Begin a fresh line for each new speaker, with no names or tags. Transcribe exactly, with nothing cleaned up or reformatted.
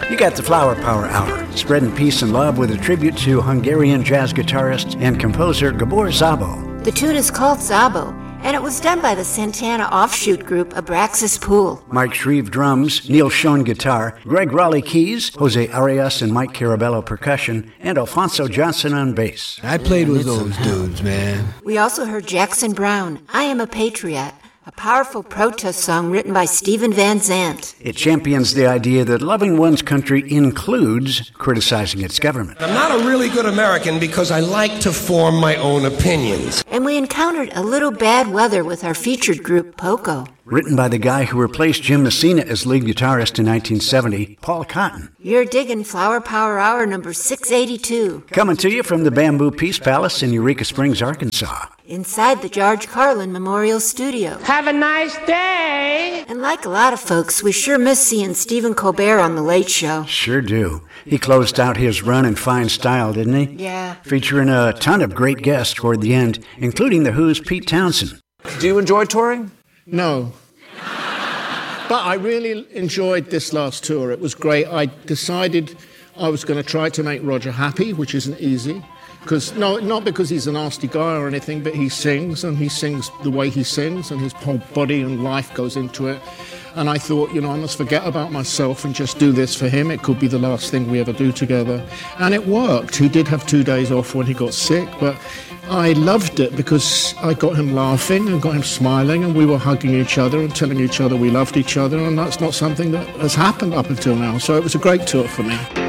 You got the Flower Power Hour, spreading peace and love with a tribute to Hungarian jazz guitarist and composer Gabor Szabo.
The tune is called Szabo, and it was done by the Santana offshoot group Abraxas Pool.
Mike Shreve drums, Neil Schoen guitar, Greg Raleigh keys, Jose Arias and Mike Carabello percussion, and Alfonso Johnson on bass.
I played with those dudes, man.
We also heard Jackson Browne, I Am a Patriot, a powerful protest song written by Stephen Van Zandt.
It champions the idea that loving one's country includes criticizing its government.
I'm not a really good American because I like to form my own opinions.
And we encountered a little bad weather with our featured group, Poco.
Written by the guy who replaced Jim Messina as lead guitarist in nineteen seventy, Paul Cotton.
You're digging Flower Power Hour number six eighty-two.
Coming to you from the Bamboo Peace Palace in Eureka Springs, Arkansas.
Inside the George Carlin Memorial Studio.
Have a nice day!
And like a lot of folks, we sure miss seeing Stephen Colbert on The Late Show.
Sure do. He closed out his run in fine style, didn't he?
Yeah.
Featuring a ton of great guests toward the end, including The Who's Pete Townsend.
Do you enjoy touring?
No. But I really enjoyed this last tour. It was great. I decided I was going to try to make Roger happy, which isn't easy. Because no, not because he's a nasty guy or anything, but he sings, and he sings the way he sings, and his whole body and life goes into it. And I thought, you know, I must forget about myself and just do this for him. It could be the last thing we ever do together. And it worked. He did have two days off when he got sick, but I loved it because I got him laughing and got him smiling, and we were hugging each other and telling each other we loved each other, and that's not something that has happened up until now. So it was a great tour for me.